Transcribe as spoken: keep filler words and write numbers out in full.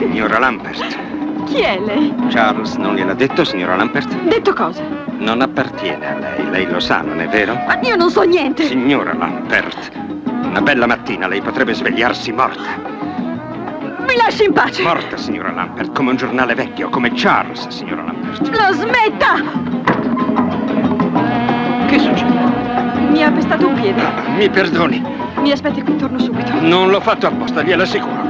Signora Lampert. Chi è lei? Charles non gliel'ha detto, signora Lampert? Detto cosa? Non appartiene a lei, lei lo sa, non è vero? Ma io non so niente. Signora Lampert, una bella mattina lei potrebbe svegliarsi morta. Mi lasci in pace. Morta, signora Lampert, come un giornale vecchio, come Charles, signora Lampert. La smetta! Che succede? Mi ha pestato un piede. Ah, mi perdoni. Mi aspetti qui, torno subito. Non l'ho fatto apposta, glielo assicuro.